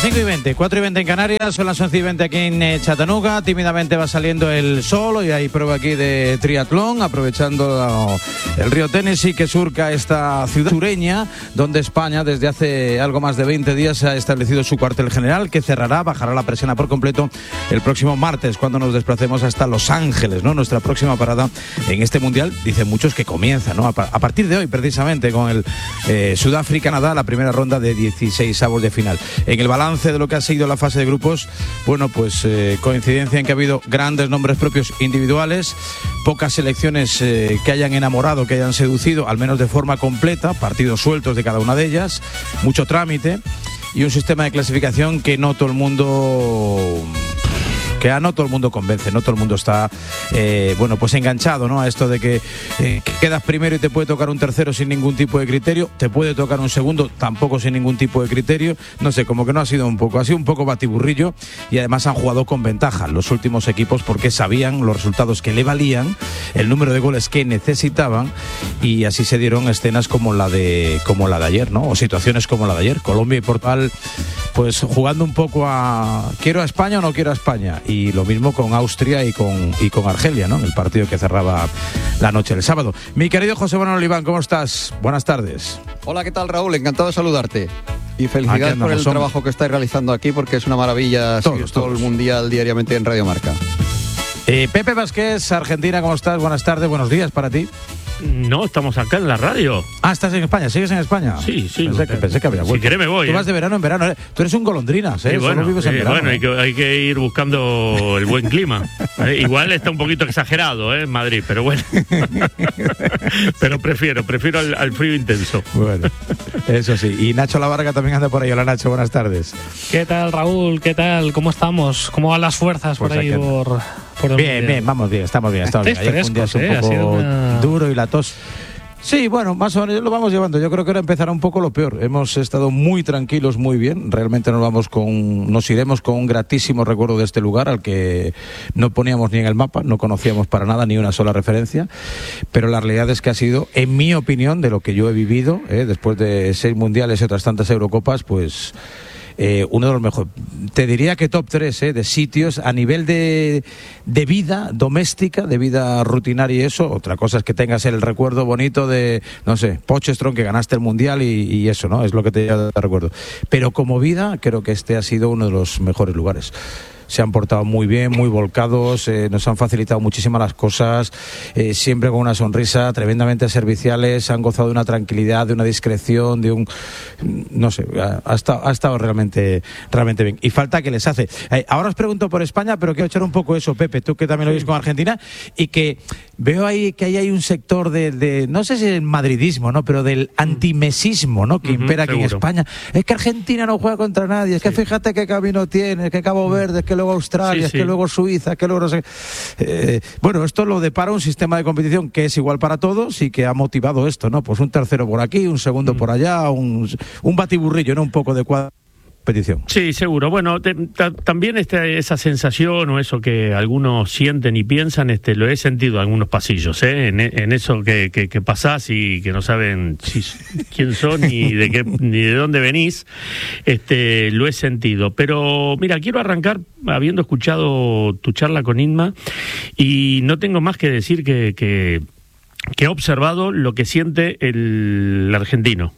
5:20, 4:20 en Canarias, son las 11:20 aquí en Chattanooga. Tímidamente va saliendo el sol y hay prueba aquí de triatlón, aprovechando el río Tennessee que surca esta ciudad sureña, donde España desde hace algo más de 20 días ha establecido su cuartel general, que bajará la persiana por completo el próximo martes, cuando nos desplacemos hasta Los Ángeles, ¿no? Nuestra próxima parada en este mundial, dicen muchos que comienza, ¿no? A partir de hoy, precisamente, con el Sudáfrica-Canadá, la primera ronda de 16avos de final. En el balance de lo que ha sido la fase de grupos, bueno, pues coincidencia en que ha habido grandes nombres propios individuales, pocas selecciones que hayan enamorado, que hayan seducido, al menos de forma completa, partidos sueltos de cada una de ellas, mucho trámite y un sistema de clasificación que no todo el mundo convence, no todo el mundo está pues enganchado, ¿no? A esto de que quedas primero y te puede tocar un tercero sin ningún tipo de criterio, te puede tocar un segundo tampoco sin ningún tipo de criterio, no sé, como que no ha sido un poco batiburrillo, y además han jugado con ventaja los últimos equipos porque sabían los resultados que le valían, el número de goles que necesitaban, y así se dieron escenas como la de ayer, ¿no? O situaciones como la de ayer, Colombia y Portugal, pues jugando un poco a ¿quiero a España o no quiero a España? Y lo mismo con Austria y con Argelia, ¿no? El partido que cerraba la noche del sábado. Mi querido José Manuel Oliván, ¿cómo estás? Buenas tardes. Hola, ¿qué tal, Raúl? Encantado de saludarte. Y felicidades por el trabajo que estáis realizando aquí, porque es una maravilla seguir todo el Mundial diariamente en Radio Marca. Pepe Vázquez, Argentina, ¿cómo estás? Buenas tardes, buenos días para ti. No, estamos acá en la radio. Ah, ¿estás en España? ¿Sigues en España? Sí. Pensé que había vuelto. Si querés me voy. Tú vas de verano en verano, ¿eh? Tú eres un golondrinas, ¿eh? Bueno, solo vives en verano. Bueno, hay que ir buscando el buen clima. Igual está un poquito exagerado, en Madrid, pero bueno. Pero prefiero al frío intenso. Bueno, eso sí. Y Nacho Lavarga también anda por ahí. Hola, Nacho, buenas tardes. ¿Qué tal, Raúl? ¿Qué tal? ¿Cómo estamos? ¿Cómo van las fuerzas pues por ahí? Bien, vamos bien, estamos bien. Ayer fue un día un poco duro y la tos. Sí, bueno, más o menos lo vamos llevando. Yo creo que ahora empezará un poco lo peor. Hemos estado muy tranquilos, muy bien. Realmente nos iremos con un gratísimo recuerdo de este lugar al que no poníamos ni en el mapa, no conocíamos para nada ni una sola referencia. Pero la realidad es que ha sido, en mi opinión, de lo que yo he vivido, después de 6 mundiales y otras tantas Eurocopas, pues uno de los mejores, te diría que top 3 de sitios a nivel de vida doméstica, de vida rutinaria y eso. Otra cosa es que tengas el recuerdo bonito de, no sé, Pochestrón, que ganaste el Mundial y eso, ¿no? Es lo que te recuerdo. Pero como vida, creo que este ha sido uno de los mejores lugares. Se han portado muy bien, muy volcados, nos han facilitado muchísimas las cosas, siempre con una sonrisa, tremendamente serviciales, han gozado de una tranquilidad, de una discreción, de un... no sé, ha estado realmente bien. Y falta que les hace. Ahora os pregunto por España, pero quiero echar un poco eso, Pepe, tú que también lo ves con Argentina, y que veo ahí que hay un sector de no sé si el madridismo, ¿no? Pero del antimesismo, ¿no? Que impera aquí en España. Es que Argentina no juega contra nadie, es que fíjate qué camino tiene, es que Cabo Verde, es que luego Australia, es que luego Suiza, es que luego no sé. Bueno, esto lo depara un sistema de competición que es igual para todos y que ha motivado esto, ¿no? Pues un tercero por aquí, un segundo por allá, un batiburrillo, ¿no? Un poco de competición. Sí, seguro. Bueno, también esa sensación o eso que algunos sienten y piensan, lo he sentido en algunos pasillos, en eso que pasás y que no saben quién son ni de dónde venís, lo he sentido. Pero mira, quiero arrancar habiendo escuchado tu charla con Inma y no tengo más que decir que he observado lo que siente el argentino.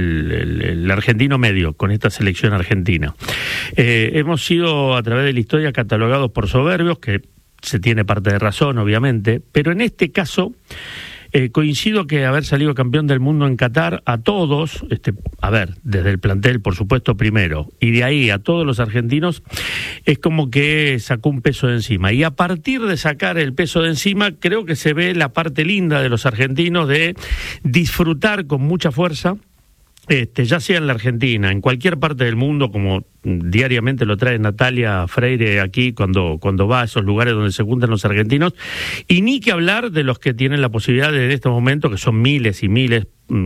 El argentino medio con esta selección argentina. Hemos sido a través de la historia catalogados por soberbios, que se tiene parte de razón obviamente, pero en este caso coincido que haber salido campeón del mundo en Qatar a todos, desde el plantel por supuesto primero, y de ahí a todos los argentinos, es como que sacó un peso de encima, y a partir de sacar el peso de encima creo que se ve la parte linda de los argentinos de disfrutar con mucha fuerza, ya sea en la Argentina, en cualquier parte del mundo, como diariamente lo trae Natalia Freire aquí cuando va a esos lugares donde se juntan los argentinos, y ni que hablar de los que tienen la posibilidad en este momento, que son miles y miles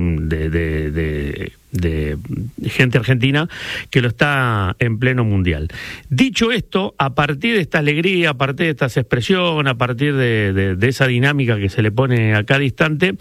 de gente argentina que lo está en pleno mundial. Dicho esto, a partir de esta alegría, a partir de estas expresiones, a partir de esa dinámica que se le pone a cada instante,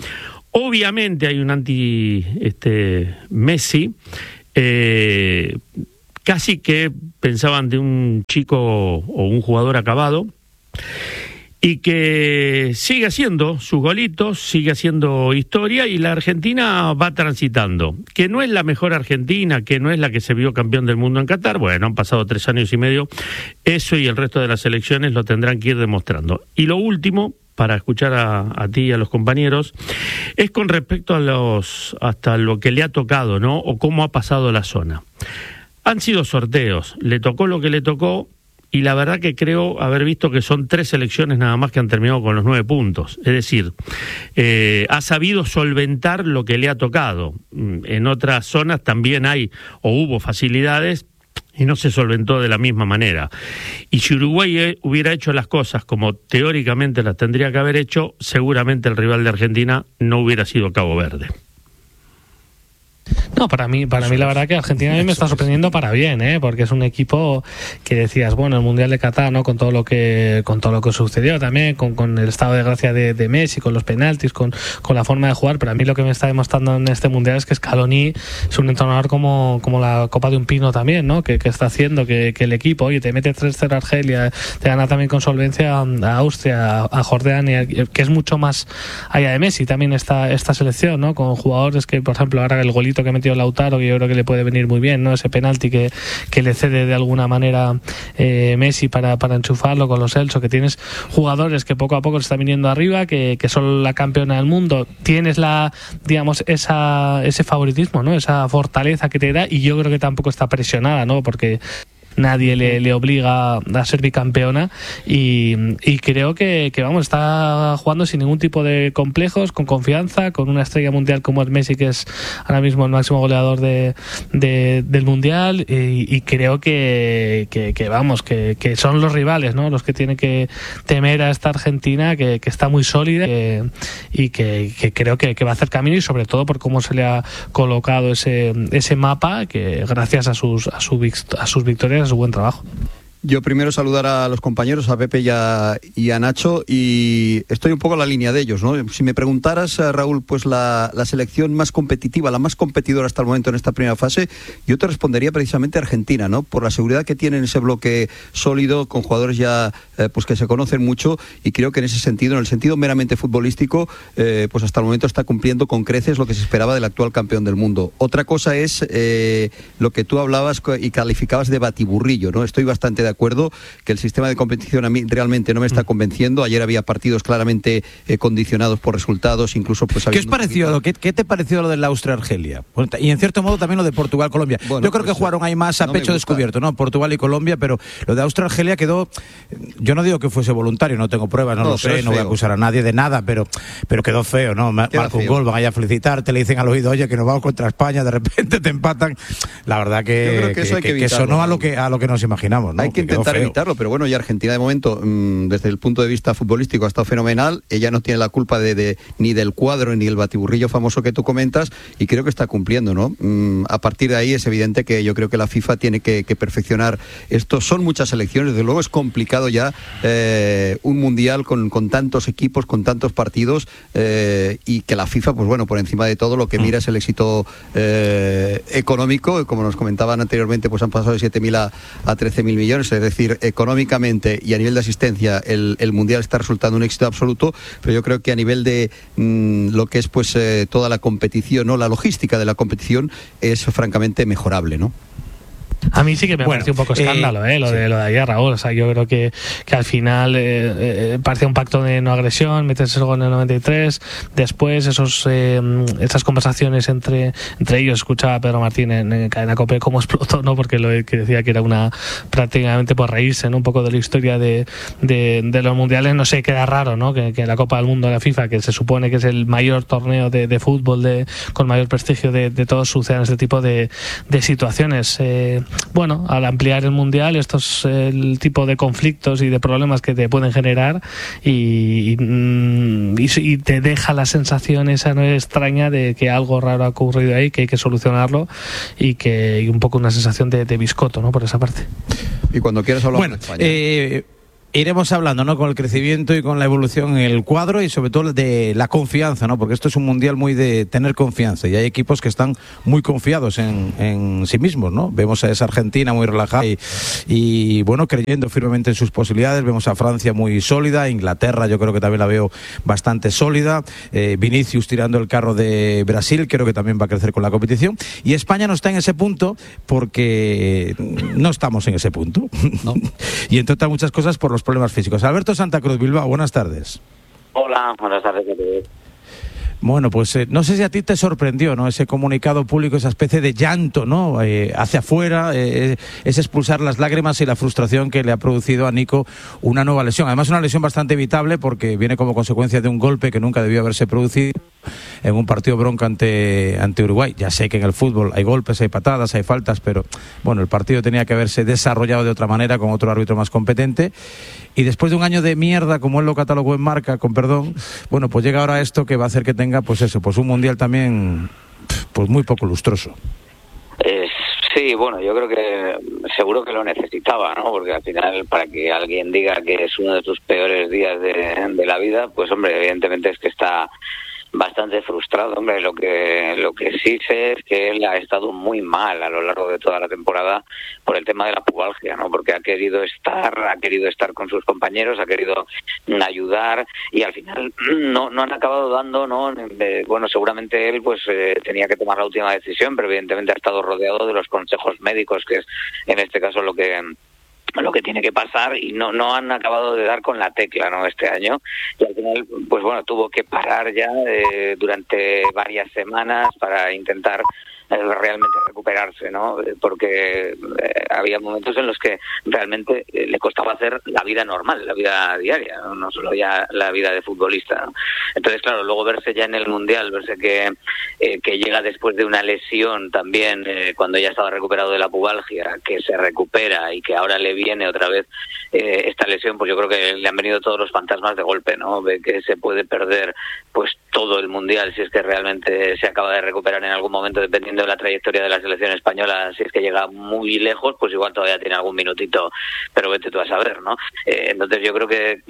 obviamente hay un anti Messi, casi que pensaban de un chico o un jugador acabado, y que sigue haciendo sus golitos, sigue haciendo historia, y la Argentina va transitando. Que no es la mejor Argentina, que no es la que se vio campeón del mundo en Qatar, bueno, han pasado 3 años y medio, eso y el resto de las selecciones lo tendrán que ir demostrando. Y lo último, para escuchar a ti y a los compañeros, es con respecto a hasta lo que le ha tocado, ¿no? O cómo ha pasado la zona. Han sido sorteos, le tocó lo que le tocó, y la verdad que creo haber visto que son 3 selecciones nada más que han terminado con los 9 puntos. Es decir, ha sabido solventar lo que le ha tocado. En otras zonas también hay o hubo facilidades y no se solventó de la misma manera. Y si Uruguay hubiera hecho las cosas como teóricamente las tendría que haber hecho, seguramente el rival de Argentina no hubiera sido Cabo Verde. No, para mí la verdad que Argentina a mí me está sorprendiendo para bien, porque es un equipo que decías, bueno, el Mundial de Qatar, ¿no? Con todo lo que sucedió también, con el estado de gracia de Messi, con los penaltis, con la forma de jugar, pero a mí lo que me está demostrando en este Mundial es que Scaloni es un entrenador como la copa de un pino también, ¿no? Que está haciendo que el equipo, oye, te mete 3-0 a Argelia, te gana también con solvencia a Austria, a Jordania, que es mucho más allá de Messi también esta selección, ¿no? Con jugadores que, por ejemplo, ahora el golito que ha metido Lautaro, que yo creo que le puede venir muy bien, ¿no? Ese penalti que le cede de alguna manera Messi para enchufarlo con los Celso, que tienes jugadores que poco a poco se están viniendo arriba, que son la campeona del mundo, tienes ese favoritismo, ¿no? Esa fortaleza que te da, y yo creo que tampoco está presionada, ¿no? Porque nadie le obliga a ser bicampeona, y creo que vamos, está jugando sin ningún tipo de complejos, con confianza, con una estrella mundial como es Messi, que es ahora mismo el máximo goleador del mundial, y creo que vamos, que son los rivales, ¿no? Los que tienen que temer a esta Argentina, que está muy sólida, y que creo que va a hacer camino, y sobre todo por cómo se le ha colocado ese mapa, que gracias a sus victorias, a su buen trabajo. Yo primero saludar a los compañeros, a Pepe y a Nacho, y estoy un poco en la línea de ellos, ¿no? Si me preguntaras, Raúl, pues la selección más competitiva, la más competidora hasta el momento en esta primera fase, yo te respondería precisamente Argentina, ¿no? Por la seguridad que tiene en ese bloque sólido, con jugadores ya pues que se conocen mucho, y creo que en ese sentido, en el sentido meramente futbolístico, pues hasta el momento está cumpliendo con creces lo que se esperaba del actual campeón del mundo. Otra cosa es lo que tú hablabas y calificabas de batiburrillo, ¿no? Estoy bastante de acuerdo que el sistema de competición a mí realmente no me está convenciendo. Ayer había partidos claramente condicionados por resultados, incluso pues... ¿Qué os pareció? ¿Qué te pareció lo del Austria-Argelia? Y en cierto modo también lo de Portugal-Colombia. Bueno, yo creo que jugaron ahí más a pecho descubierto, ¿no? Portugal y Colombia, pero lo de Austria-Argelia quedó... Yo no digo que fuese voluntario, no tengo pruebas, no lo sé, no voy a acusar a nadie de nada, pero quedó feo, ¿no? Marca un gol, van allá a felicitarte, le dicen al oído, oye, que nos vamos contra España, de repente te empatan. La verdad que sonó a lo que nos imaginamos, ¿no? Hay que intentar evitarlo, pero bueno, y Argentina de momento, desde el punto de vista futbolístico, ha estado fenomenal. Ella no tiene la culpa ni del cuadro ni el batiburrillo famoso que tú comentas, y creo que está cumpliendo, ¿no? A partir de ahí es evidente que yo creo que la FIFA tiene que perfeccionar esto. Son muchas selecciones, desde luego es complicado ya un mundial con tantos equipos, con tantos partidos, y que la FIFA, pues bueno, por encima de todo lo que mira es el éxito económico. Como nos comentaban anteriormente, pues han pasado de 7.000 a 13.000 millones, es decir, económicamente y a nivel de asistencia el mundial está resultando un éxito absoluto, pero yo creo que a nivel de lo que es pues toda la competición, ¿no? La logística de la competición es francamente mejorable, ¿no? A mí sí que me pareció un poco escándalo, lo de ayer, Raúl. O sea, yo creo que al final parecía un pacto de no agresión, metes el gol en el 93, después esas conversaciones entre ellos. Escuchaba a Pedro Martín en Cadena COPE cómo explotó, ¿no? Porque lo que decía que era prácticamente por reírse, ¿no? Un poco de la historia de los mundiales. No sé, queda raro, ¿no? Que la Copa del Mundo de la FIFA, que se supone que es el mayor torneo de fútbol con mayor prestigio de todos, sucedan este tipo de situaciones. Bueno, al ampliar el mundial, esto es el tipo de conflictos y de problemas que te pueden generar, y te deja la sensación esa no extraña de que algo raro ha ocurrido ahí, que hay que solucionarlo, y un poco una sensación de biscoto, ¿no? Por esa parte. Y cuando quieras hablar de España. iremos hablando, ¿no?, con el crecimiento y con la evolución en el cuadro y sobre todo de la confianza, ¿no?, porque esto es un mundial muy de tener confianza y hay equipos que están muy confiados en sí mismos, ¿no? Vemos a esa Argentina muy relajada y bueno, creyendo firmemente en sus posibilidades. Vemos a Francia muy sólida, Inglaterra yo creo que también la veo bastante sólida, Vinicius tirando el carro de Brasil, creo que también va a crecer con la competición, y España no está en ese punto porque no estamos en ese punto, ¿no? Y entre otras muchas cosas por los problemas físicos. Alberto Santa Cruz, Bilbao, buenas tardes. Hola, buenas tardes a todos. Bueno, pues no sé si a ti te sorprendió, ¿no?, ese comunicado público, esa especie de llanto, ¿no?, hacia afuera, es expulsar las lágrimas y la frustración que le ha producido a Nico una nueva lesión. Además, una lesión bastante evitable porque viene como consecuencia de un golpe que nunca debió haberse producido en un partido bronca ante Uruguay. Ya sé que en el fútbol hay golpes, hay patadas, hay faltas, pero bueno, el partido tenía que haberse desarrollado de otra manera con otro árbitro más competente. Y después de un año de mierda, como él lo catalogó en Marca, con perdón, bueno, pues llega ahora esto que va a hacer que tenga, pues eso, pues un mundial también, pues muy poco lustroso. Sí, bueno, yo creo que seguro que lo necesitaba, ¿no? Porque al final, para que alguien diga que es uno de sus peores días de la vida, pues hombre, evidentemente es que está bastante frustrado, hombre. Lo que sí sé es que él ha estado muy mal a lo largo de toda la temporada por el tema de la pubalgia, ¿no? Porque ha querido estar con sus compañeros, ha querido ayudar y al final no han acabado dando, ¿no? Bueno, seguramente él pues tenía que tomar la última decisión, pero evidentemente ha estado rodeado de los consejos médicos, que es en este caso lo que tiene que pasar, y no han acabado de dar con la tecla, ¿no?, este año, y al final pues bueno, tuvo que parar ya durante varias semanas para intentar realmente recuperarse, ¿no? Porque había momentos en los que realmente le costaba hacer la vida normal, la vida diaria, no solo ya la vida de futbolista, ¿no? Entonces, claro, luego verse ya en el Mundial, verse que llega después de una lesión también, cuando ya estaba recuperado de la pubalgia, que se recupera y que ahora le viene otra vez esta lesión, pues yo creo que le han venido todos los fantasmas de golpe, ¿no? Ve que se puede perder pues todo el Mundial si es que realmente se acaba de recuperar en algún momento, dependiendo de la trayectoria de la selección española. Si es que llega muy lejos, pues igual todavía tiene algún minutito, pero vete tú a saber, ¿no? Entonces yo creo que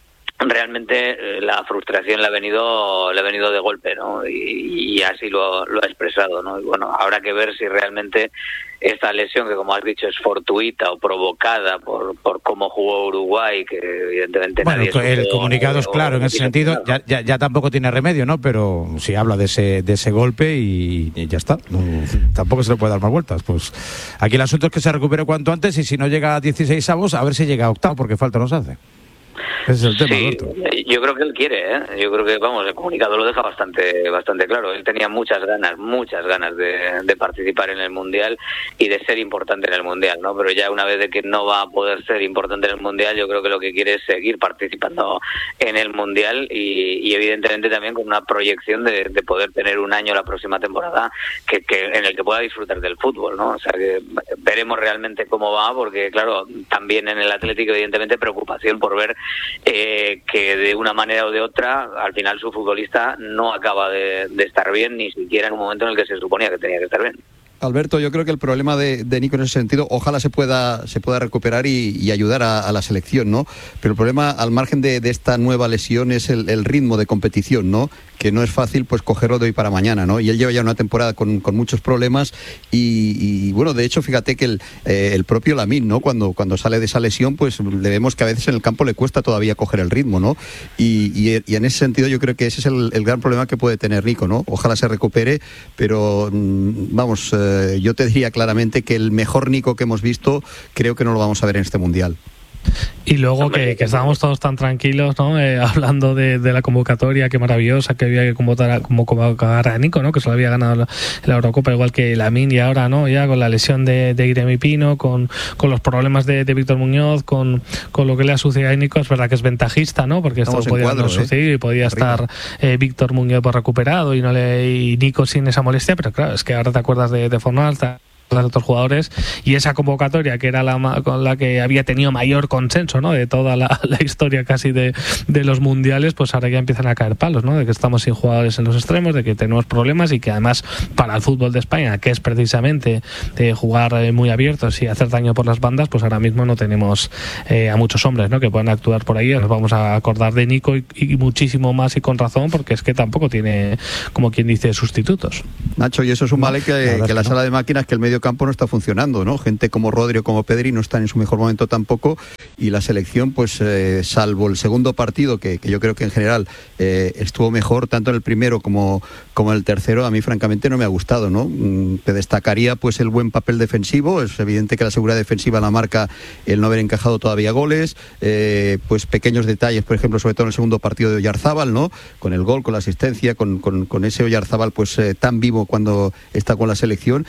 realmente la frustración le ha venido de golpe, ¿no? Y así lo ha expresado, ¿no? Y bueno, habrá que ver si realmente esta lesión, que como has dicho es fortuita o provocada por cómo jugó Uruguay, que evidentemente bueno, nadie el comunicado es claro en ese sentido, ya tampoco tiene remedio, ¿no? Pero sí habla de ese golpe y ya está, tampoco se le puede dar más vueltas. Pues aquí el asunto es que se recupere cuanto antes, y si no llega a 16avos, a ver si llega a octavo, porque falta nos hace. Ese es el tema, sí, Alberto. Yo creo que él quiere, ¿eh? Yo creo que, vamos, el comunicado lo deja bastante claro. Él tenía muchas ganas de participar en el Mundial y de ser importante en el Mundial, ¿no? Pero ya una vez de que no va a poder ser importante en el Mundial, yo creo que lo que quiere es seguir participando en el Mundial y evidentemente también con una proyección de poder tener un año la próxima temporada que en el que pueda disfrutar del fútbol, ¿no? O sea, que veremos realmente cómo va, porque claro, también en el Atlético evidentemente preocupación por ver que de una manera o de otra al final su futbolista no acaba de estar bien, ni siquiera en un momento en el que se suponía que tenía que estar bien. Alberto, yo creo que el problema de Nico en ese sentido, ojalá se pueda recuperar y ayudar a la selección, ¿no? Pero el problema, al margen de esta nueva lesión, es el ritmo de competición, ¿no? Que no es fácil pues cogerlo de hoy para mañana, ¿no? Y él lleva ya una temporada con muchos problemas y bueno, de hecho, fíjate que el propio Lamine, ¿no? Cuando sale de esa lesión, pues le vemos que a veces en el campo le cuesta todavía coger el ritmo, ¿no? Y en ese sentido yo creo que ese es el gran problema que puede tener Nico, ¿no? Ojalá se recupere, pero vamos, yo te diría claramente que el mejor Nico que hemos visto creo que no lo vamos a ver en este Mundial. Y luego que estábamos todos tan tranquilos, ¿no? Hablando de la convocatoria, qué maravillosa, que había que convocar a Nico, ¿no? Que solo había ganado la Eurocopa, igual que Lamine, y ahora, ¿no? Ya con la lesión de Iremi Pino, con los problemas de Víctor Muñoz, con lo que le ha sucedido a Nico, es verdad que es ventajista, ¿no? Porque esto podía haber sucedido y podía estar Víctor Muñoz recuperado y Nico sin esa molestia, pero claro, es que ahora te acuerdas de Fornal, otros jugadores, y esa convocatoria que era con la que había tenido mayor consenso, ¿no?, de toda la historia casi de los mundiales, pues ahora ya empiezan a caer palos, ¿no?, de que estamos sin jugadores en los extremos, de que tenemos problemas, y que además para el fútbol de España, que es precisamente jugar muy abiertos y hacer daño por las bandas, pues ahora mismo no tenemos a muchos hombres, ¿no?, que puedan actuar por ahí. Nos vamos a acordar de Nico y muchísimo más, y con razón, porque es que tampoco tiene, como quien dice, sustitutos. Nacho, y eso es un mal que la sala de máquinas, que el medio campo no está funcionando, ¿no? Gente como Rodri o como Pedri no están en su mejor momento tampoco, y la selección, pues salvo el segundo partido, que yo creo que en general estuvo mejor, tanto en el primero como en el tercero, a mí francamente no me ha gustado, ¿no? Te destacaría pues el buen papel defensivo. Es evidente que la seguridad defensiva la marca el no haber encajado todavía goles, pues pequeños detalles, por ejemplo, sobre todo en el segundo partido de Oyarzábal, ¿no?, con el gol, con la asistencia, con ese Oyarzábal pues tan vivo cuando está con la selección,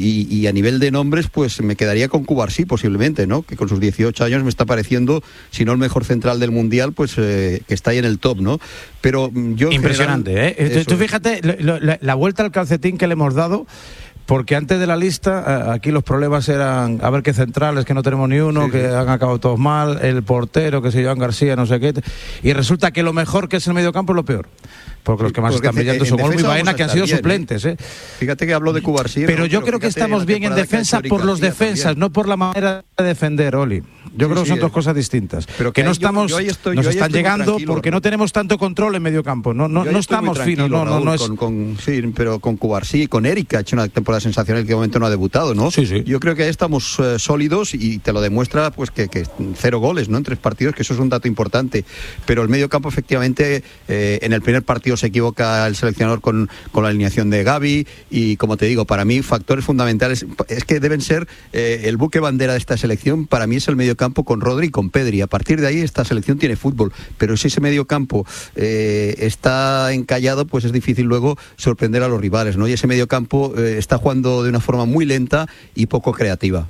y a nivel de nombres pues me quedaría con Cubarsí posiblemente, ¿no?, que con sus 18 años me está pareciendo, si no el mejor central del mundial, pues que está ahí en el top, ¿no? Pero yo impresionante, general, tú fíjate la vuelta al calcetín que le hemos dado. Porque antes de la lista, aquí los problemas eran a ver qué centrales, que no tenemos ni uno, que han acabado todos mal, el portero, que se Joan García, no sé qué, y resulta que lo mejor que es el mediocampo es lo peor. Porque los que más están brillando son Olmo y Baena, que han sido suplentes. Fíjate que hablo de Cubarsí. Pero yo creo que estamos bien en defensa por los defensas, no por la manera de defender, Oli. Yo creo que son dos cosas distintas. Pero que no estamos, nos están llegando porque no tenemos tanto control en medio campo. No estamos finos. No es... Sí, pero con Cubarsí, con Eric, ha hecho una temporada sensacional, que de momento no ha debutado, ¿no? Sí. Yo creo que ahí estamos sólidos, y te lo demuestra pues que 0 goles, ¿no?, en 3 partidos, que eso es un dato importante. Pero el medio campo, efectivamente, en el primer partido se equivoca el seleccionador con la alineación de Gavi, y como te digo, para mí factores fundamentales es que deben ser el buque bandera de esta selección. Para mí es el medio campo con Rodri y con Pedri. A partir de ahí esta selección tiene fútbol, pero si ese medio campo está encallado, pues es difícil luego sorprender a los rivales, ¿no? Y ese medio campo está jugando de una forma muy lenta y poco creativa.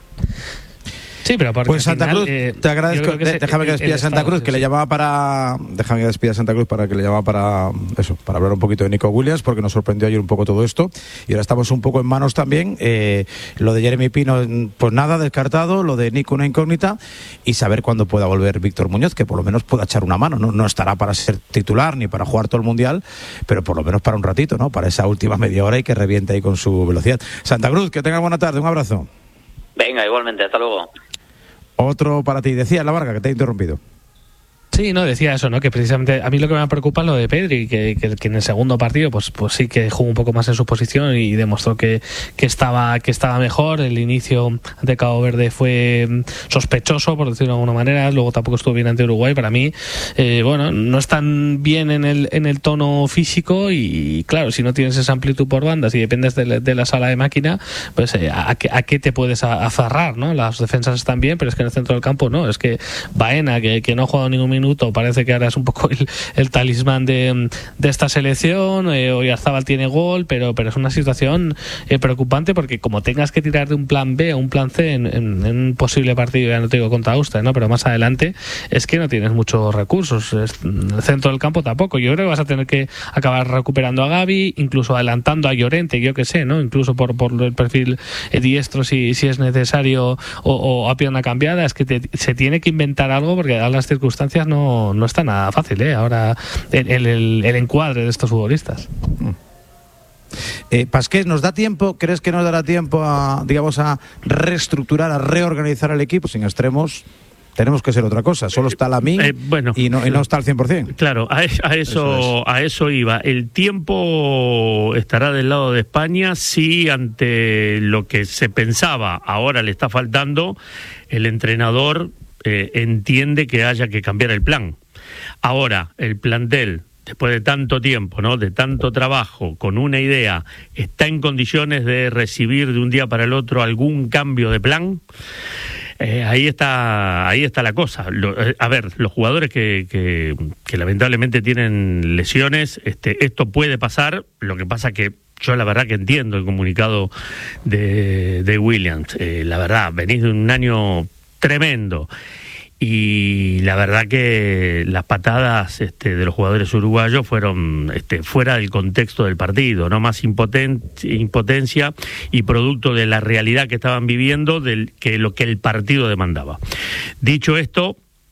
Sí, pero pues Santa Cruz, te agradezco. Déjame que despida Santa Cruz, que le llamaba para. Déjame que despida Santa Cruz para que le llamaba para eso, para hablar un poquito de Nico Williams, porque nos sorprendió ayer un poco todo esto. Y ahora estamos un poco en manos también. Lo de Jeremy Pino, pues nada, descartado. Lo de Nico, una incógnita. Y saber cuándo pueda volver Víctor Muñoz, que por lo menos pueda echar una mano. No estará para ser titular ni para jugar todo el mundial, pero por lo menos para un ratito, ¿no? Para esa última media hora, y que reviente ahí con su velocidad. Santa Cruz, que tengas buena tarde. Un abrazo. Venga, igualmente. Hasta luego. Otro para ti. Decía La Varga, que te he interrumpido. Sí, no, decía eso, ¿no? Que precisamente a mí lo que me preocupa es lo de Pedri, que en el segundo partido pues sí que jugó un poco más en su posición y demostró que estaba mejor. El inicio de Cabo Verde fue sospechoso, por decirlo de alguna manera. Luego tampoco estuvo bien ante Uruguay. Para mí, no están bien en el tono físico, y claro, si no tienes esa amplitud por bandas y dependes de la sala de máquina, pues ¿a qué te puedes aferrar, ¿no? Las defensas están bien, pero es que en el centro del campo no. Es que Baena, que no ha jugado ningún minuto, parece que ahora es un poco el talismán de esta selección. Oyarzábal tiene gol, pero es una situación preocupante, porque como tengas que tirar de un plan B a un plan C en un posible partido, ya no te digo contra Austria, ¿no?, pero más adelante, es que no tienes muchos recursos. En el centro del campo tampoco. Yo creo que vas a tener que acabar recuperando a Gavi, incluso adelantando a Llorente, yo que sé, ¿no?, incluso por el perfil diestro, si es necesario, o a pierna cambiada. Es que se tiene que inventar algo, porque a las circunstancias no está nada fácil, ahora el encuadre de estos futbolistas. Pasqués, ¿nos da tiempo? ¿Crees que nos dará tiempo a reestructurar, a reorganizar el equipo? Sin extremos tenemos que ser otra cosa. Solo está Lamine y no está al 100%. Claro, a eso iba. El tiempo estará del lado de España si ante lo que se pensaba ahora le está faltando, el entrenador entiende que haya que cambiar el plan. Ahora, el plantel, después de tanto tiempo, ¿no?, de tanto trabajo, con una idea, ¿está en condiciones de recibir de un día para el otro algún cambio de plan? Ahí está la cosa. Los jugadores que lamentablemente tienen lesiones, esto puede pasar. Lo que pasa que yo la verdad que entiendo el comunicado de Williams. La verdad, venís de un año tremendo, y la verdad que las patadas de los jugadores uruguayos fueron fuera del contexto del partido, no más impotencia y producto de la realidad que estaban viviendo que lo que el partido demandaba. Dicho esto,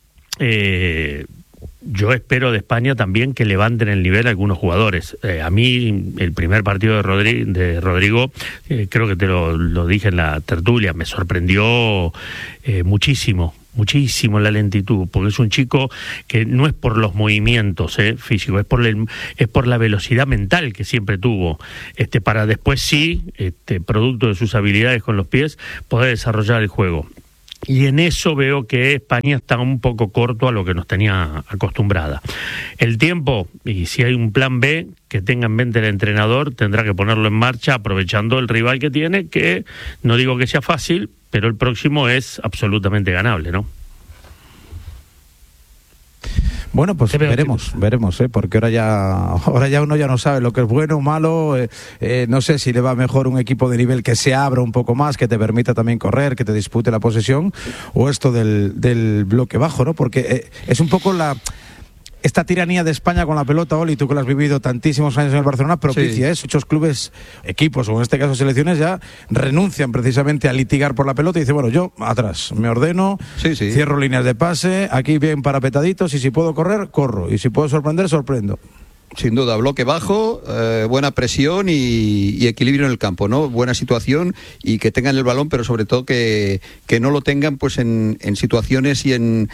yo espero de España también que levanten el nivel algunos jugadores. A mí el primer partido de Rodrigo, creo que te lo dije en la tertulia, me sorprendió muchísimo la lentitud, porque es un chico que no es por los movimientos físicos, es por la velocidad mental que siempre tuvo, para después sí, producto de sus habilidades con los pies, poder desarrollar el juego. Y en eso veo que España está un poco corto a lo que nos tenía acostumbrada. El tiempo, y si hay un plan B que tenga en mente el entrenador, tendrá que ponerlo en marcha aprovechando el rival que tiene, que no digo que sea fácil, pero el próximo es absolutamente ganable, ¿no? Bueno, pues veremos, porque ahora ya uno ya no sabe lo que es bueno o malo. No sé si le va mejor un equipo de nivel que se abra un poco más, que te permita también correr, que te dispute la posesión, o esto del bloque bajo, ¿no? Porque es un poco esta tiranía de España con la pelota, Oli, tú que lo has vivido tantísimos años en el Barcelona, propicia eso. Muchos clubes, equipos, o en este caso selecciones, ya renuncian precisamente a litigar por la pelota y dicen, bueno, yo atrás, me ordeno, cierro líneas de pase, aquí bien parapetaditos, y si puedo correr, corro, y si puedo sorprender, sorprendo. Sin duda, bloque bajo, buena presión y equilibrio en el campo, ¿no? Buena situación y que tengan el balón, pero sobre todo que no lo tengan pues en situaciones y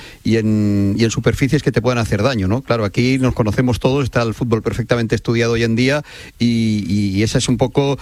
en superficies que te puedan hacer daño, ¿no? Claro, aquí nos conocemos todos, está el fútbol perfectamente estudiado hoy en día y esa es un poco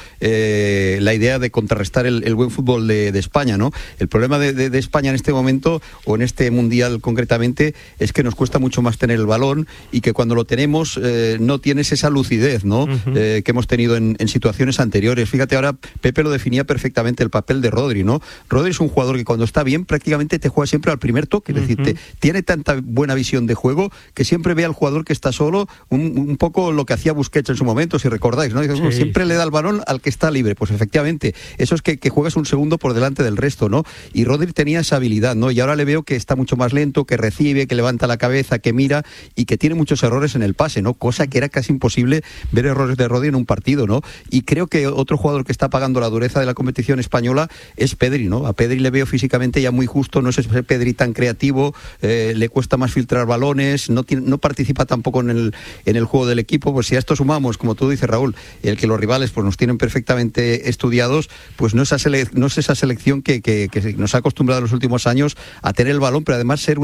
la idea de contrarrestar el buen fútbol de España, ¿no? El problema de España en este momento, o en este mundial concretamente, es que nos cuesta mucho más tener el balón y que cuando lo tenemos no tienes esa lucidez, ¿no? Que hemos tenido en situaciones anteriores. Fíjate, ahora Pepe lo definía perfectamente el papel de Rodri, ¿no? Rodri es un jugador que cuando está bien prácticamente te juega siempre al primer toque, es decir, tiene tanta buena visión de juego que siempre ve al jugador que está solo, un poco lo que hacía Busquets en su momento, si recordáis, ¿no? Siempre le da el balón al que está libre. Pues efectivamente, eso es que juegas un segundo por delante del resto, ¿no? Y Rodri tenía esa habilidad, ¿no? Y ahora le veo que está mucho más lento, que recibe, que levanta la cabeza, que mira y que tiene muchos errores en el pase, ¿no? Cosa que era casi imposible ver errores de Rodri en un partido, ¿no? Y creo que otro jugador que está pagando la dureza de la competición española es Pedri, ¿no? A Pedri le veo físicamente ya muy justo, no es ese Pedri tan creativo, le cuesta más filtrar balones, no participa tampoco en el juego del equipo. Pues si a esto sumamos, como tú dices, Raúl, el que los rivales pues nos tienen perfectamente estudiados, pues no es esa selección que nos ha acostumbrado en los últimos años a tener el balón, pero además ser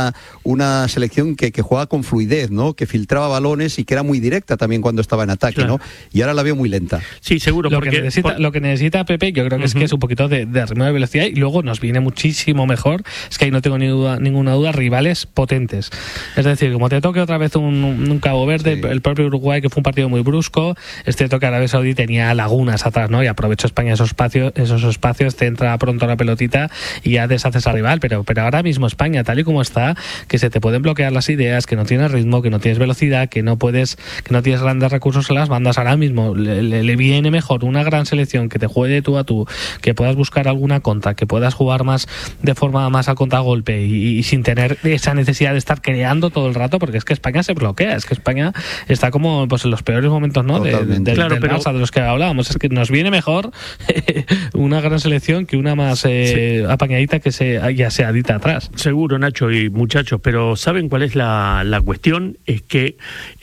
una selección que juega con fluidez, ¿no? Que filtraba balones y que era muy directa también cuando estaba en ataque, claro, ¿no? Y ahora la veo muy lenta. Sí, seguro. Lo que necesita Pepe, yo creo que es un poquito de ritmo de velocidad, y luego nos viene muchísimo mejor, es que ahí no tengo ninguna duda, rivales potentes. Es decir, como te toque otra vez un Cabo Verde, sí, el propio Uruguay, que fue un partido muy brusco, toque Arabia Saudí tenía lagunas atrás, ¿no? Y aprovecha España esos espacios, te entra pronto la pelotita y ya deshaces al rival, pero ahora mismo España, tal y como está, que se te pueden bloquear las ideas, que no tienes ritmo, que no tienes velocidad, que no tienes grandes recursos en las bandas. Ahora mismo le viene mejor una gran selección que te juegue tú a tú, que puedas buscar alguna contra, que puedas jugar más de forma más a contragolpe y sin tener esa necesidad de estar creando todo el rato, porque es que España se bloquea, es que España está como pues en los peores momentos, ¿no? Del Barça, de los que hablábamos. Es que nos viene mejor una gran selección que una más apañadita que ya se adita atrás. Seguro, Nacho y muchachos, pero ¿saben cuál es la cuestión? Es que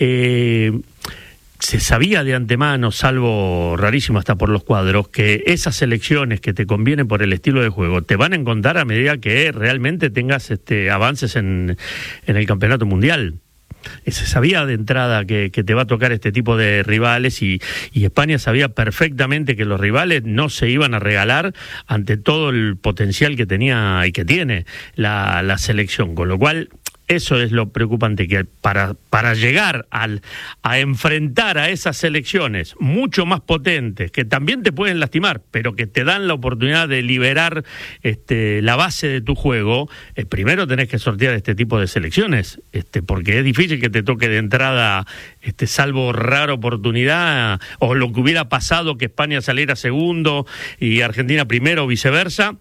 se sabía de antemano, salvo rarísimo hasta por los cuadros, que esas selecciones que te convienen por el estilo de juego te van a encontrar a medida que realmente tengas avances en el campeonato mundial. Se sabía de entrada que te va a tocar este tipo de rivales y España sabía perfectamente que los rivales no se iban a regalar ante todo el potencial que tenía y que tiene la selección, con lo cual eso es lo preocupante, que para llegar a enfrentar a esas selecciones mucho más potentes, que también te pueden lastimar, pero que te dan la oportunidad de liberar la base de tu juego, primero tenés que sortear este tipo de selecciones, porque es difícil que te toque de entrada, salvo rara oportunidad, o lo que hubiera pasado que España saliera segundo y Argentina primero o viceversa,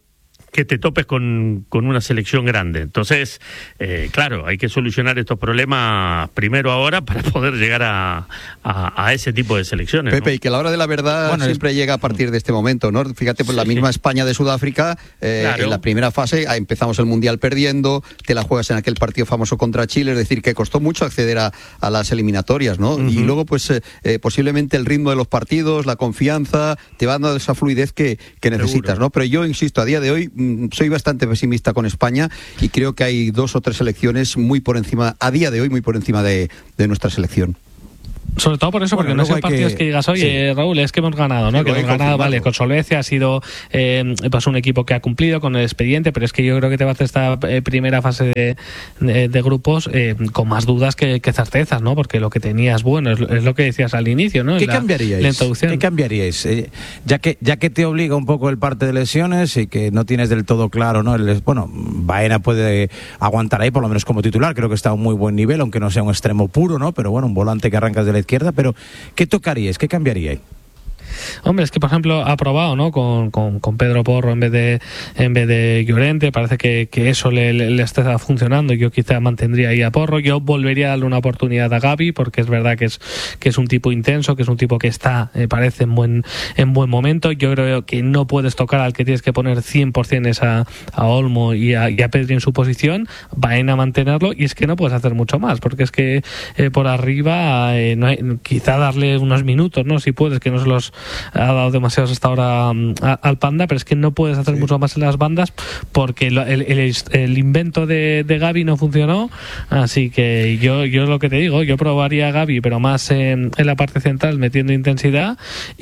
que te topes con una selección grande. Entonces, claro, hay que solucionar estos problemas primero ahora para poder llegar a ese tipo de selecciones, Pepe, ¿no? Y que la hora de la verdad siempre llega a partir de este momento, ¿no? Fíjate, pues la misma España de Sudáfrica, claro. En la primera fase empezamos el Mundial perdiendo, te la juegas en aquel partido famoso contra Chile, es decir, que costó mucho acceder a las eliminatorias, ¿no? Y luego, pues, posiblemente el ritmo de los partidos, la confianza, te va dando esa fluidez que necesitas, seguro, ¿no? Pero yo insisto, a día de hoy soy bastante pesimista con España y creo que hay 2 o 3 selecciones muy por encima, a día de hoy, muy por encima de nuestra selección. Sobre todo por eso, porque no son partidos que digas, oye, Raúl, es que hemos ganado, ¿no? Que hemos ganado, vale, con solvencia, ha sido pues un equipo que ha cumplido con el expediente, pero es que yo creo que te va a hacer esta primera fase de grupos con más dudas que certezas, ¿no? Porque lo que tenías, bueno, es lo que decías al inicio, ¿no? ¿Qué cambiaríais? La introducción. ¿Qué cambiaríais? Ya que te obliga un poco el parte de lesiones y que no tienes del todo claro, ¿no? Bueno, Baena puede aguantar ahí, por lo menos como titular, creo que está a un muy buen nivel, aunque no sea un extremo puro, ¿no? Pero bueno, un volante que arrancas de la izquierda, pero ¿qué tocaríais? ¿Qué cambiaríais? Hombre, es que por ejemplo ha probado, ¿no? Con Pedro Porro en vez de Llorente, parece que eso le está funcionando. Yo quizá mantendría ahí a Porro. Yo volvería a darle una oportunidad a Gavi, porque es verdad que es un tipo intenso, que es un tipo que está, parece en buen momento. Yo creo que no puedes tocar al que tienes que poner 100% es a Olmo y a Pedri en su posición. Baena a mantenerlo, y es que no puedes hacer mucho más, porque es que por arriba no hay, quizá darle unos minutos, ¿no? Si puedes, que no se los ha dado demasiados hasta ahora al Panda, pero es que no puedes hacer mucho más en las bandas porque el invento de Gavi no funcionó, así que yo lo que te digo, yo probaría a Gavi, pero más en la parte central metiendo intensidad,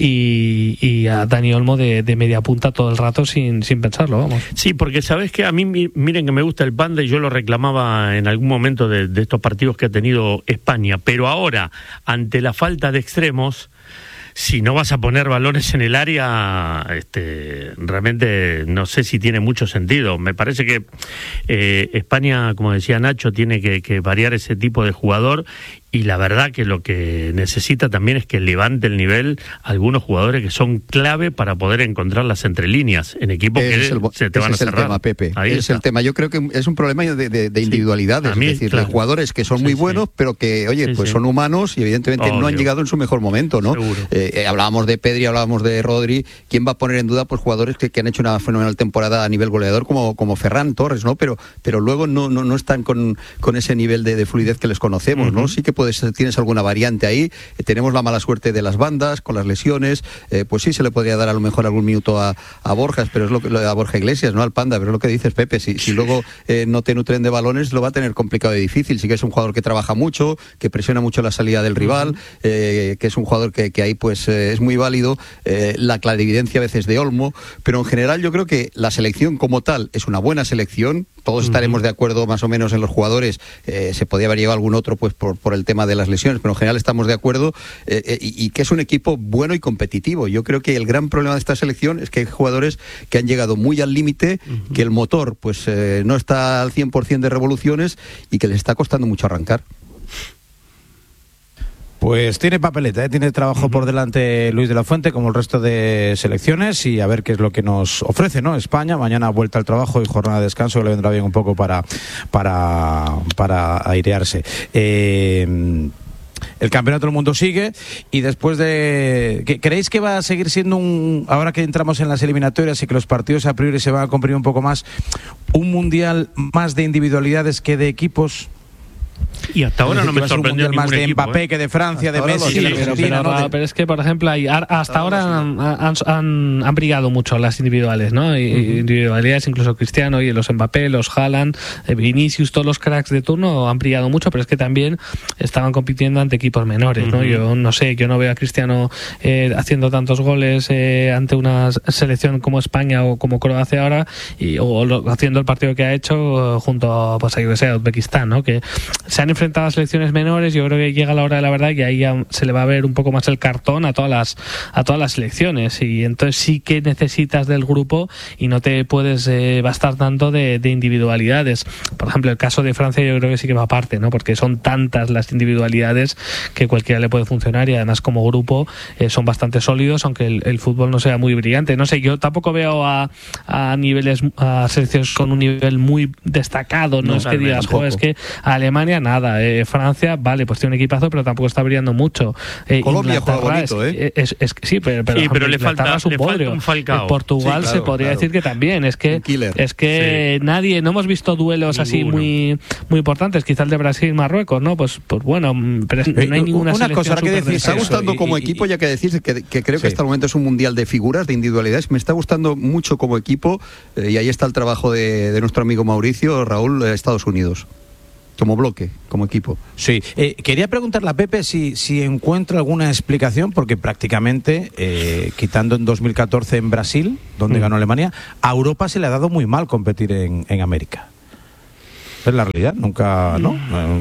y a Dani Olmo de media punta todo el rato sin pensarlo, vamos. Sí, porque sabes que a mí, miren que me gusta el Panda y yo lo reclamaba en algún momento de estos partidos que ha tenido España, pero ahora, ante la falta de extremos, si no vas a poner balones en el área, realmente no sé si tiene mucho sentido. Me parece que España, como decía Nacho, tiene que variar ese tipo de jugador, y la verdad que lo que necesita también es que levante el nivel algunos jugadores que son clave para poder encontrar las entrelíneas en equipos que se te van a cerrar. Es el tema, Pepe. Es el tema. Yo creo que es un problema de individualidades, es decir, claro, de jugadores que son muy buenos, pero que, oye, pues son humanos y evidentemente no han llegado en su mejor momento, ¿no? Hablábamos de Pedri, hablábamos de Rodri. ¿Quién va a poner en duda pues jugadores que han hecho una fenomenal temporada a nivel goleador como Ferran Torres, ¿no? Pero luego no están con ese nivel de fluidez que les conocemos, ¿no? Sí que tienes alguna variante ahí. Tenemos la mala suerte de las bandas con las lesiones, pues sí se le podría dar a lo mejor algún minuto a Borjas, pero es lo que a Borja Iglesias, no al Panda, pero es lo que dices, Pepe, si luego no te nutren de balones lo va a tener complicado y difícil. Sí que es un jugador que trabaja mucho, que presiona mucho la salida del rival, que es un jugador que ahí pues es muy válido, la clarividencia a veces de Olmo, pero en general yo creo que la selección como tal es una buena selección. Todos estaremos de acuerdo más o menos en los jugadores. Se podía haber llevado algún otro pues por el tema de las lesiones, pero en general estamos de acuerdo, y que es un equipo bueno y competitivo. Yo creo que el gran problema de esta selección es que hay jugadores que han llegado muy al límite, que el motor pues no está al 100% de revoluciones y que les está costando mucho arrancar. Pues tiene papeleta, tiene trabajo por delante Luis de la Fuente, como el resto de selecciones, y a ver qué es lo que nos ofrece, ¿no? España, mañana vuelta al trabajo y jornada de descanso, que le vendrá bien un poco para airearse. El campeonato del mundo sigue, y después de... ¿Creéis que va a seguir siendo ahora que entramos en las eliminatorias y que los partidos a priori se van a comprimir un poco más, un mundial más de individualidades que de equipos? Y hasta ahora no me sorprendió más de Mbappé que de Francia, de Messi, de Argentina, pero es que, por ejemplo, hasta ahora han brillado mucho las individuales, ¿no? Individualidades, incluso Cristiano y los Mbappé, los Haaland, Vinicius, todos los cracks de turno han brillado mucho, pero es que también estaban compitiendo ante equipos menores, ¿no? Yo no sé, yo no veo a Cristiano haciendo tantos goles ante una selección como España o como Croacia ahora, haciendo el partido que ha hecho junto pues, a Uzbekistán, ¿no? Que se han enfrentado enfrentado a selecciones menores, yo creo que llega la hora de la verdad que ahí ya se le va a ver un poco más el cartón a todas las selecciones, y entonces sí que necesitas del grupo y no te puedes bastar tanto de individualidades. Por ejemplo, el caso de Francia yo creo que sí que va aparte, ¿no? Porque son tantas las individualidades que cualquiera le puede funcionar, y además como grupo son bastante sólidos, aunque el fútbol no sea muy brillante. No sé, yo tampoco veo a selecciones con un nivel muy destacado, no es que digas, joder, es que Alemania nada, Francia, vale, pues tiene un equipazo, pero tampoco está brillando mucho. Colombia juega bonito, sí, pero le falta un Falcao. Portugal sí, claro, se podría decir que también, es que nadie, no hemos visto duelos así muy importantes, quizá el de Brasil-Marruecos, ¿no? Pues bueno, pero no hay ninguna una selección cosa que decir, me está gustando como equipo, ya que decís que creo que hasta el momento es un mundial de figuras, de individualidades, me está gustando mucho como equipo, y ahí está el trabajo de nuestro amigo Mauricio, Raúl, Estados Unidos. Como bloque, como equipo. Sí, quería preguntarle a Pepe si encuentra alguna explicación, porque prácticamente, quitando en 2014 en Brasil, donde ganó Alemania, a Europa se le ha dado muy mal competir en América. Es la realidad, nunca, ¿no?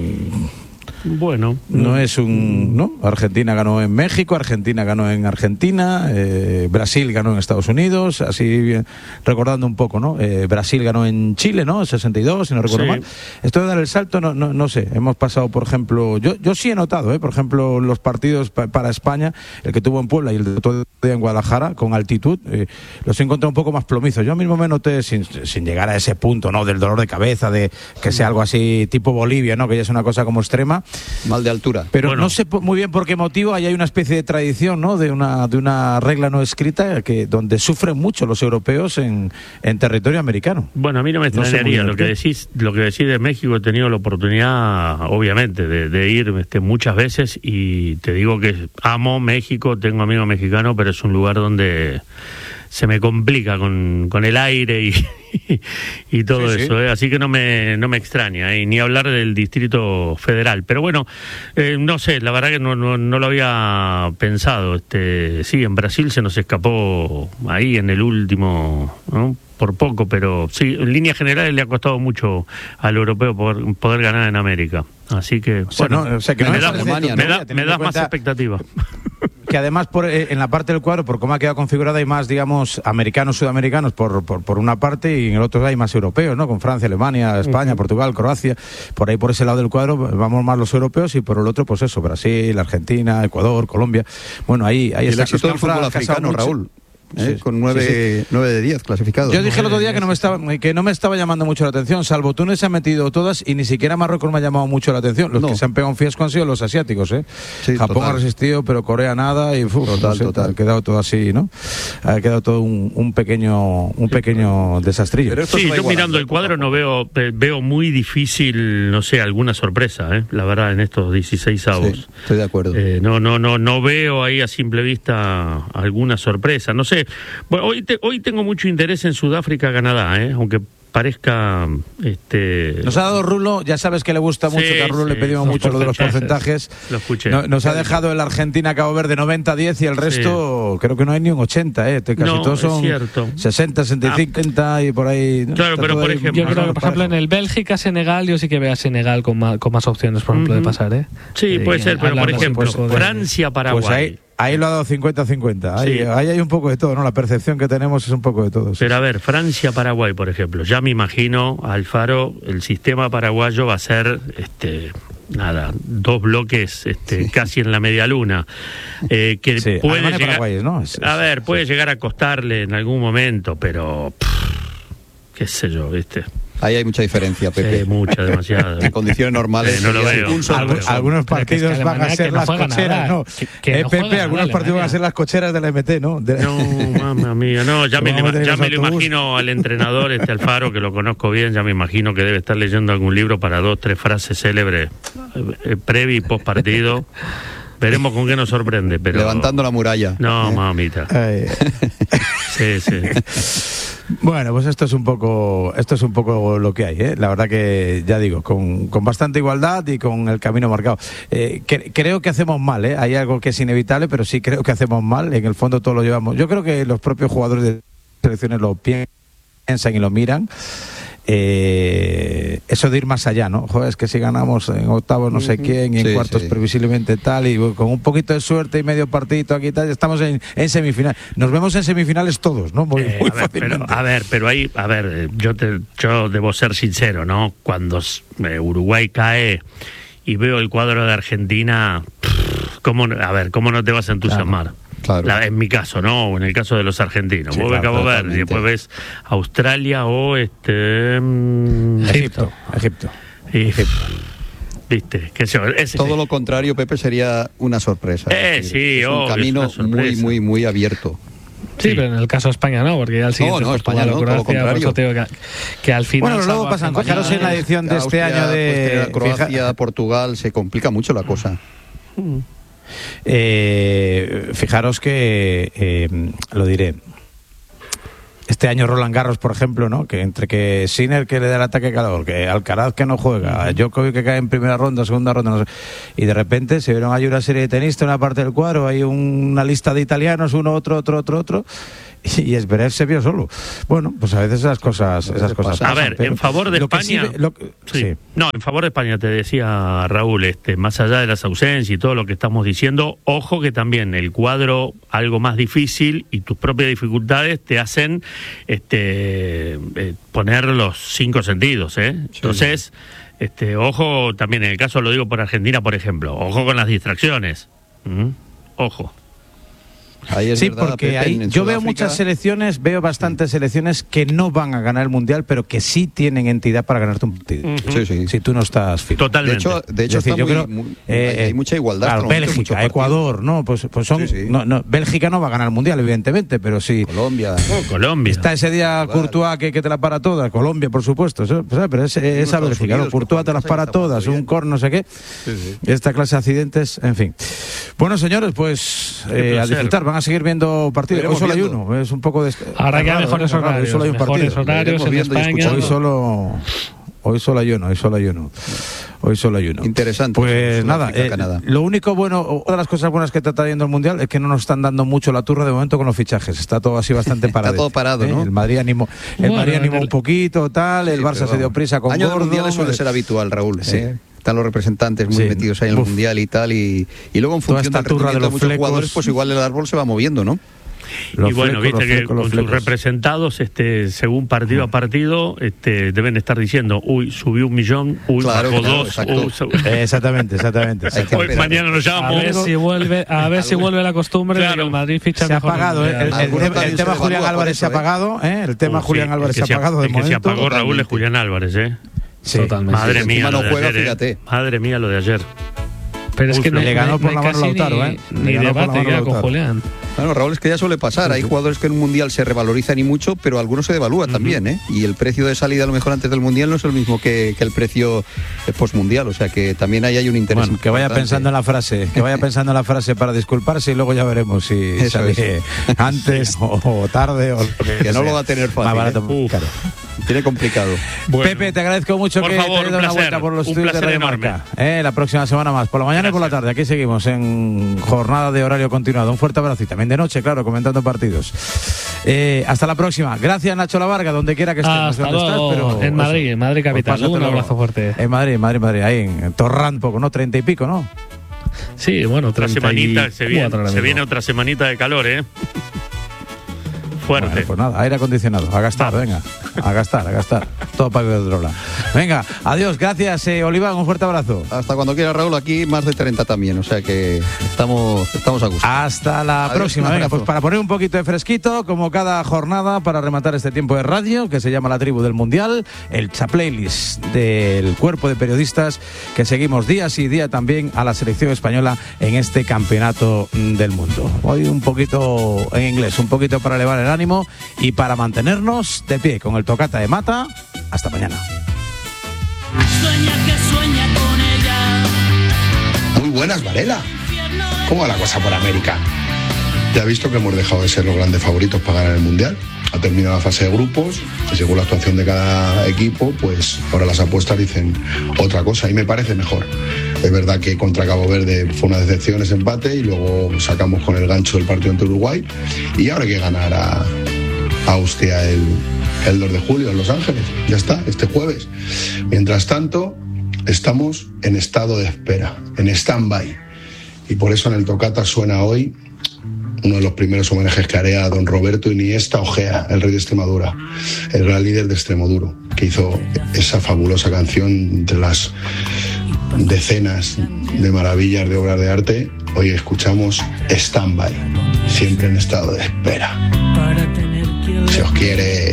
Bueno, no es un, ¿no? Argentina ganó en México, Argentina ganó en Argentina, Brasil ganó en Estados Unidos, así recordando un poco, ¿no? Brasil ganó en Chile, ¿no? En 62, si no recuerdo mal. Esto de dar el salto, no sé. Hemos pasado, por ejemplo, yo sí he notado, por ejemplo, los partidos para España, el que tuvo en Puebla y el de todo en Guadalajara, con altitud, los he encontrado un poco más plomizos. Yo mismo me noté, sin llegar a ese punto, ¿no? Del dolor de cabeza, de que sea algo así tipo Bolivia, ¿no? Que ya es una cosa como extrema. Mal de altura. Pero bueno, no sé muy bien por qué motivo. Ahí hay una especie de tradición, ¿no? De una regla no escrita donde sufren mucho los europeos en territorio americano. Bueno, a mí no me extrañaría lo que decís de México. He tenido la oportunidad, obviamente, de ir muchas veces, y te digo que amo México, tengo amigos mexicanos, pero es un lugar donde se me complica con el aire y todo eso, así que no me extraña, ni hablar del Distrito Federal, pero bueno, no sé, la verdad que no lo había pensado. Sí, en Brasil se nos escapó ahí en el último, ¿no? Por poco, pero sí, en líneas generales le ha costado mucho al europeo poder ganar en América, así que bueno, o sea, que me da más expectativa. Que además en la parte del cuadro, por cómo ha quedado configurada, hay más, digamos, americanos, sudamericanos por una parte, y en el otro hay más europeos, ¿no? Con Francia, Alemania, España, Portugal, Croacia. Por ahí, por ese lado del cuadro, vamos más los europeos, y por el otro, pues eso, Brasil, Argentina, Ecuador, Colombia. Bueno, ahí está. El éxito del fútbol africano, Raúl. Con 9 de 10 clasificados. Yo dije el otro día que no me estaba llamando mucho la atención, salvo Túnez se han metido todas, y ni siquiera Marruecos me ha llamado mucho la atención. Los que se han pegado un fiasco han sido los asiáticos, Sí, Japón ha resistido, pero Corea nada, y total. Ha quedado todo así, ¿no? Ha quedado todo un pequeño desastrillo. Sí, yo mirando el cuadro no veo muy difícil, no sé, alguna sorpresa, la verdad, en estos 16avos. Sí, estoy de acuerdo. No veo ahí a simple vista alguna sorpresa, no sé. Bueno, hoy tengo mucho interés en Sudáfrica-Canadá, aunque parezca... Nos ha dado Rulo, ya sabes que le gusta mucho, que a Rulo le pedimos mucho lo de los porcentajes. Lo escuché. Nos ha dejado el Argentina-Cabo Verde 90-10, y el resto creo que no hay ni un 80, casi todos son 60, 65, 70 y por ahí. Claro, pero por ejemplo... Yo creo que, por ejemplo, en el Bélgica-Senegal, yo sí que veo a Senegal con más opciones, por ejemplo, de pasar, Sí, puede ser, pero por ejemplo, Francia-Paraguay... Pues ahí lo ha dado 50-50. Ahí hay un poco de todo, ¿no? La percepción que tenemos es un poco de todo. Pero a ver, Francia-Paraguay, por ejemplo. Ya me imagino, Alfaro, el sistema paraguayo va a ser, dos bloques casi en la media luna. Que puede llegar, ¿no? puede llegar a costarle en algún momento, pero... qué sé yo, Ahí hay mucha diferencia, Pepe. Sí, mucha, demasiada. En condiciones normales. No lo veo. Algunos partidos van a ser las cocheras, ¿no? Pepe, algunos partidos van a ser las cocheras de la MT, ¿no? No, mamma mía. No, ya me lo imagino al entrenador, Alfaro, que lo conozco bien, ya me imagino que debe estar leyendo algún libro para 2-3 frases célebres previo y post partido. Veremos con qué nos sorprende. Pero... levantando la muralla. No, mamita. Sí. Bueno, pues esto es un poco lo que hay, La verdad que, ya digo, con bastante igualdad y con el camino marcado. Creo que hacemos mal, Hay algo que es inevitable, pero sí creo que hacemos mal. En el fondo todo lo llevamos. Yo creo que los propios jugadores de selecciones lo piensan y lo miran. eso de ir más allá, ¿no? Joder, es que si ganamos en octavos no sé quién y en cuartos previsiblemente tal, y con un poquito de suerte y medio partidito aquí tal, estamos en semifinal. Nos vemos en semifinales todos, ¿no? Muy fácilmente. Pero ahí, yo debo ser sincero, ¿no? Cuando Uruguay cae y veo el cuadro de Argentina, ¿cómo no te vas a entusiasmar? Claro. En mi caso, ¿no? O en el caso de los argentinos. Sí, vos ves Cabo Verde y después ves Australia o Egipto. ¿Viste? Todo lo contrario, Pepe, sería una sorpresa. Es un camino muy abierto. Sí, pero en el caso de España no, porque ya al siguiente España no, todo lo contrario. Que al final... Bueno, luego pasan, fijaros en la edición de este año de... Croacia, Portugal, se complica mucho la cosa. Fijaros que lo diré, este año Roland Garros, por ejemplo, ¿no? Que entre que Sinner que le da el ataque calor, que Alcaraz que no juega, Djokovic que cae en primera ronda, segunda ronda, no sé, y de repente se vieron ahí una serie de tenistas en una parte del cuadro, hay una lista de italianos, uno, otro, y Zverev se vio solo. Bueno, pues a veces esas cosas pasan. A ver, en favor de España... No, en favor de España, te decía Raúl, más allá de las ausencias y todo lo que estamos diciendo, ojo que también el cuadro algo más difícil y tus propias dificultades te hacen poner los 5 sentidos, ¿eh? Sí. Entonces, ojo también, en el caso lo digo por Argentina, por ejemplo, ojo con las distracciones. Ojo. Sí, verdad, porque ahí yo veo muchas selecciones, veo bastantes selecciones que no van a ganar el Mundial, pero que sí tienen entidad para ganarte un partido. Si tú no estás fit. Totalmente. De hecho decir, hay mucha igualdad. Claro, Bélgica, Ecuador, ¿no? Pues son... No, Bélgica no va a ganar el Mundial, evidentemente, pero sí... Colombia. Está ese día Courtois que te la para todas. Colombia, por supuesto. Pero esa Bélgica, ¿no? Courtois te las para todas, un cor, no sé qué. Esta clase de accidentes, en fin. Bueno, señores, pues a disfrutar. Van a seguir viendo partidos. Hoy solo hay uno. Es un poco de... Ahora que hay mejores horarios. Solo hay un partido. Horarios en España. Hoy solo hay uno. Interesante. Pues nada, lo único bueno, una de las cosas buenas que está trayendo el Mundial es que no nos están dando mucho la turra de momento con los fichajes. Está todo así bastante parado. Está todo parado, ¿no? El Madrid animó un poquito, tal. El Barça se dio prisa con Año Gordo. De Mundiales suele ser habitual, Raúl. Sí. Están los representantes muy metidos ahí en el Mundial y tal. Y luego en función del rendimiento de muchos jugadores, pues igual el árbol se va moviendo, ¿no? Y bueno, viste que con sus representados, según partido a partido, deben estar diciendo, subió 1 millón, bajó 2. Exactamente. Hoy, mañana nos llamamos. A ver si vuelve la costumbre de que el Madrid ficha mejor. Se ha apagado, el tema Julián Álvarez se ha apagado, El tema Julián Álvarez se ha apagado de momento. El que se apagó, Raúl, es Julián Álvarez, Sí, totalmente. Madre mía, lo de ayer, Madre mía, lo de ayer. Pero es que le ganó por la mano Lautaro, ni debate ya con Julián. Bueno, Raúl, es que ya suele pasar. Hay jugadores que en un Mundial se revalorizan y mucho, pero algunos se devalúan también, ¿eh? Y el precio de salida a lo mejor antes del Mundial no es el mismo que el precio postmundial. O sea que también ahí hay un interés. Bueno, que vaya pensando en la frase, para disculparse y luego ya veremos si sale antes o tarde. Que no lo va a tener fácil. Más barato, claro. Tiene complicado. Bueno, Pepe, te agradezco mucho por que favor, te hayas dado una vuelta por los estudios de Radio Marca. La próxima semana más, por la mañana y por la tarde. Aquí seguimos en jornada de horario continuado. Un fuerte abrazo y también de noche, claro, comentando partidos. Hasta la próxima. Gracias, Nacho Lavarga, donde quiera que estés. Hasta luego. Pero en Madrid capital. Un abrazo fuerte. En Madrid, ahí en Torrán, poco, ¿no? 30 y pico, ¿no? Sí, bueno, otra semanita, se viene otra semanita de calor, Fuerte. Bueno, pues nada, aire acondicionado, a gastar, venga, a gastar. Todo para Iberdrola. Venga, adiós, gracias, Oliván, un fuerte abrazo. Hasta cuando quiera, Raúl, aquí más de 30 también, o sea que estamos a gusto. Hasta la próxima, venga, pues para poner un poquito de fresquito, como cada jornada, para rematar este tiempo de radio, que se llama La Tribu del Mundial, el playlist del cuerpo de periodistas que seguimos día sí día también a la selección española en este campeonato del mundo. Hoy un poquito en inglés, un poquito para elevar el ánimo y para mantenernos de pie con el tocata de Mata. Hasta mañana. Sueña con ella. Muy buenas, Varela. ¿Cómo va la cosa por América? Ya he visto que hemos dejado de ser los grandes favoritos para ganar el Mundial. Ha terminado la fase de grupos y según la actuación de cada equipo, pues ahora las apuestas dicen otra cosa y me parece mejor. Es verdad que contra Cabo Verde fue una decepción ese empate y luego sacamos con el gancho del partido ante Uruguay y ahora hay que ganar Austria el 2 de julio en Los Ángeles. Ya está, este jueves. Mientras tanto, estamos en estado de espera, en stand-by. Y por eso en el Tocata suena hoy uno de los primeros homenajes que haré a don Roberto Iniesta Ojea, el rey de Extremadura, el gran líder de Extremoduro, que hizo esa fabulosa canción entre las decenas de maravillas de obras de arte. Hoy escuchamos Stand By, siempre en estado de espera. Si os quiere